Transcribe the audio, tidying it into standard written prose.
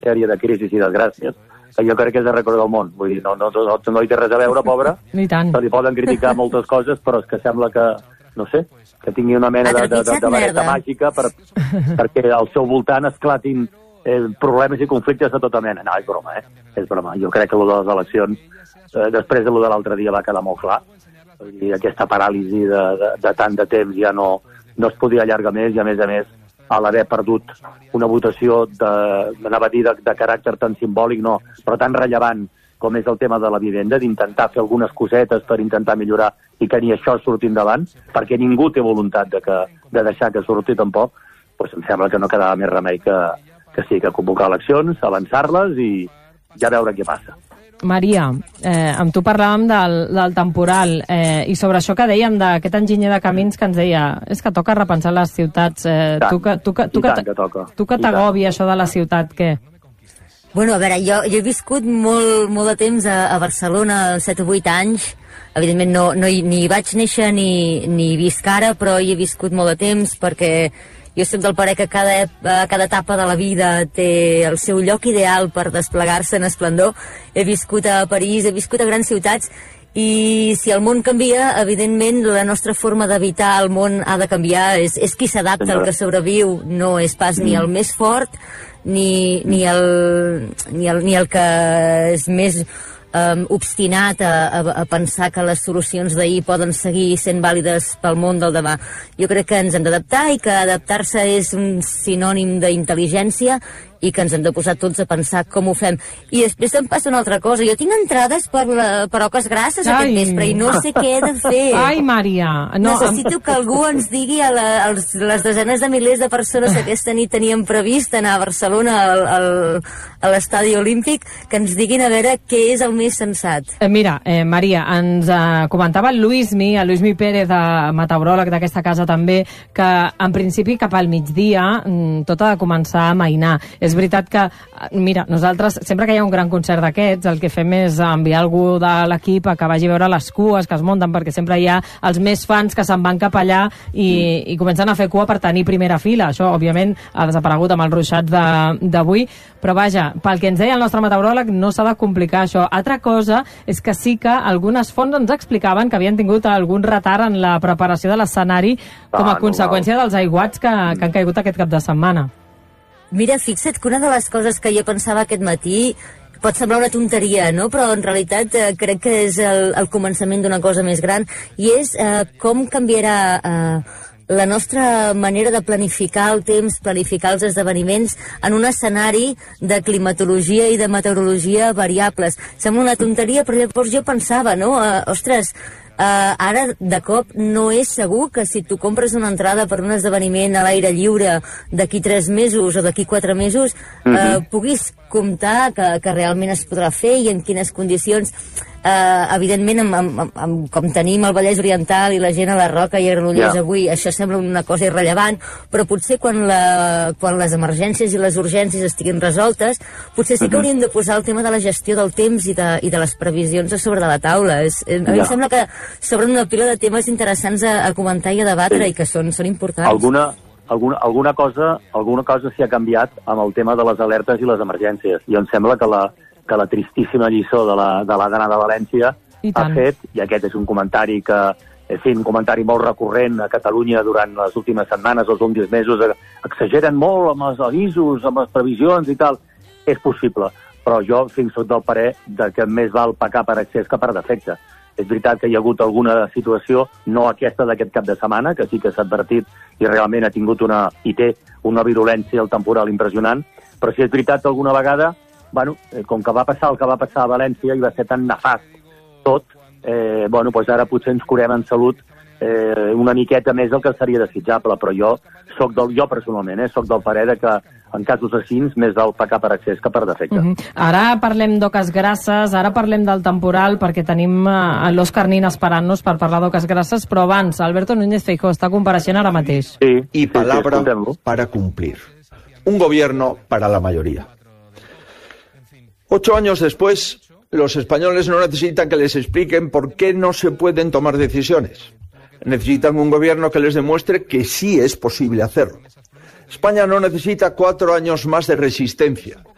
sèrie de crisis i desgràcies, que jo crec que és de rècord del món. Vull dir, no hi té res a veure, pobre. Ni tant. Se li poden criticar moltes coses, però és que sembla que, no sé, que tingui una mena de vareta màgica perquè al seu voltant esclatin problemes i conflictes de tota mena. No, és broma, És broma. Jo crec que allò de les eleccions, després de lo de l'altre dia, va quedar molt clar. I aquesta paràlisi de tant de temps ja no es podia allargar més, i a més, a l'haver perdut una votació de caràcter tan simbòlic, no, però tan rellevant com és el tema de la vivenda, d'intentar fer algunes cosetes per intentar millorar i que ni això surti endavant, perquè ningú té voluntat de deixar que surti tampoc, doncs em sembla que no quedava més remei que sí, que convocar eleccions, avançar-les i ja veure què passa. Maria, amb tu parlàvem del temporal i sobre això que dèiem d'aquest enginyer de camins que ens deia és que toca repensar les ciutats. Tu que t'agòbia això de la ciutat, què? Bueno, a veure, jo he viscut molt de temps a Barcelona, 7 o 8 anys. Evidentment ni vaig néixer ni visc ara, però hi he viscut molt de temps perquè jo soc del parer que cada etapa de la vida té el seu lloc ideal per desplegar-se en esplendor. He viscut a París, he viscut a grans ciutats, i si el món canvia, evidentment la nostra forma d'habitar el món ha de canviar. És qui s'adapta, el que sobreviu, no és pas ni el més fort ni el que és més obstinat a pensar que les solucions d'ahir poden seguir sent vàlides pel món del demà. Jo crec que ens hem d'adaptar i que adaptar-se és un sinònim d'intel·ligència i que ens hem de posar tots a pensar com ho fem. I després em passa una altra cosa. Jo tinc entrades per Oques Grasses aquest vespre i no sé què he de fer. Ai, Maria! Necessito que algú ens digui a les desenes de milers de persones que aquesta nit tenien previst anar a Barcelona a l'estadi olímpic, que ens diguin a veure què és el més sensat. Mira, Maria, ens comentava el Luismi Pérez, meteoròleg d'aquesta casa també, que en principi cap al migdia tot ha de començar a amainar. És veritat que, mira, nosaltres, sempre que hi ha un gran concert d'aquests, el que fem és enviar algú de l'equip a que vagi a veure les cues que es munten, perquè sempre hi ha els més fans que se'n van cap allà i comencen a fer cua per tenir primera fila. Això, òbviament, ha desaparegut amb els ruixats d'avui, però vaja, pel que ens deia el nostre meteoròleg, no s'ha de complicar això. Altra cosa és que sí que algunes fonts ens explicaven que havien tingut algun retard en la preparació de l'escenari com a conseqüència dels aiguats que han caigut aquest cap de setmana. Mira, fixa't que una de les coses que jo pensava aquest matí pot semblar una tonteria, no? Però en realitat crec que és el començament d'una cosa més gran, i és com canviarà la nostra manera de planificar el temps, planificar els esdeveniments en un escenari de climatologia i de meteorologia variables. Sembla una tonteria, però llavors jo pensava, no? Ostres, ara de cop no és segur que si tu compres una entrada per un esdeveniment a l'aire lliure d'aquí 3 mesos o d'aquí 4 mesos puguis comptar que realment es podrà fer i en quines condicions. Evidentment, com tenim el Vallès Oriental i la gent a la Roca i a Granollers avui, això sembla una cosa irrellevant, però potser quan les emergències i les urgències estiguin resoltes, potser sí que hauríem de posar el tema de la gestió del temps i de les previsions a sobre de la taula. A mi em sembla que s'obren una pila de temes interessants a comentar i a debatre i que són importants. Alguna cosa s'hi ha canviat amb el tema de les alertes i les emergències, i em sembla que la tristíssima lliçó de la Dana de València ha fet, i aquest és un comentari un comentari molt recurrent a Catalunya durant les últimes setmanes, els últims mesos, exageren molt amb els avisos, amb les previsions i tal. És possible, però jo fins soc del parer que més val pecar per excés que per defecte. És veritat que hi ha hagut alguna situació, no aquesta d'aquest cap de setmana, que sí que s'ha advertit i realment ha tingut i té una virulència al temporal impressionant, però sí és veritat que alguna vegada, com que va passar el que va passar a València i va ser tan nefast tot, doncs ara potser ens curem en salut una miqueta més del que seria desitjable, però jo personalment soc del parer que en casos així més val pecar per excés que per defecte. Ara parlem d'Oques Grasses, ara parlem del temporal, perquè tenim l'Òscar Nin esperant-nos per parlar d'Oques Grasses, però abans, Alberto Núñez Feijóo està compareixent ara mateix. Y palabra para cumplir. Un gobierno para la mayoría. 8 años después, los españoles no necesitan que les expliquen por qué no se pueden tomar decisiones. Necesitan un gobierno que les demuestre que sí es posible hacerlo. España no necesita 4 años más de resistencia.